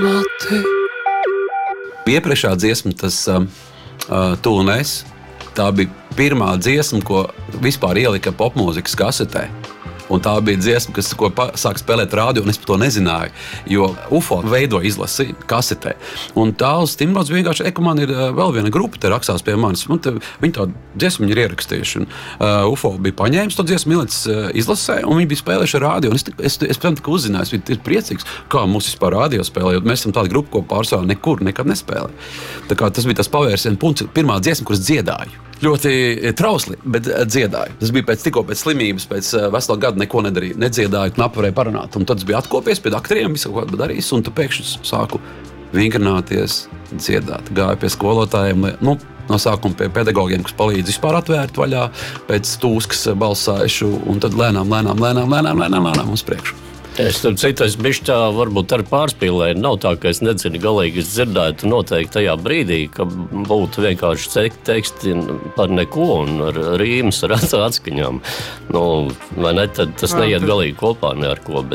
Iepriekšā dziesma, tas Tu un es, tā bija pirmā dziesma, ko vispār ielika popmūzikas kasetē. Un tā bija dziesma, ko sāk spēlēt rādio, un es par to nezināju, jo UFO veido izlasi kasetē. Un tā uz Timrods vienkārši, man ir vēl viena grupa, te rakstās pie manis, viņi tādu dziesmu ir ierakstījuši. UFO bija paņēmis to dziesmu, ielicis izlasē, un viņi bija spēlējuši rādio. Un es pēc tā uzzinājos, viņi ir priecīgs, kā mūs vispār rādio spēlē, jo mēs esam tāda grupa, ko pārsvarā nekad nespēlē. Tā kā tas bija tas pavērsiena punkts, pirmā dziesma, kuras dziedāju. Ļoti trausli, bet dziedāju. Tas bija tikko pēc slimības, pēc vesela gada neko nedarīju, nedziedāju, knapi varēju parunāt. Un tad es biju atkopies pie aktoriem, visu ko darījis, un tad pēkšņi sāku vingrināties, dziedāt. Gāju pie skolotājiem, no sākuma pie pedagogiem, kas palīdz vispār atvērt vaļā, pēc tūskas balsājušu, un tad lēnām uz priekšu. Es bišķi varbūt arī pārspīlēju. Nav tā, ka es nezinu galīgi, es dzirdētu noteikti tajā brīdī, ka būtu vienkārši teksti par neko un ar rīmas, ar atskaņām. Vai ne, tad tas neiet galīgi kopā ne ar ko.